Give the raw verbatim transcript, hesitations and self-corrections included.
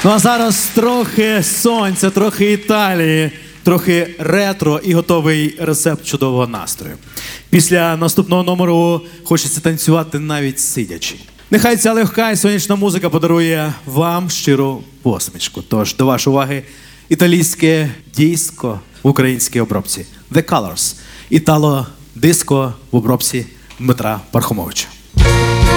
Ну а зараз трохи сонця, трохи Італії, трохи ретро і готовий рецепт чудового настрою. Після наступного номеру хочеться танцювати навіть сидячи. Нехай ця легка і сонячна музика подарує вам щиру посмішку. Тож до вашої уваги італійське диско в українській обробці. The Colors. Італо-диско в обробці Дмитра Пархомовича.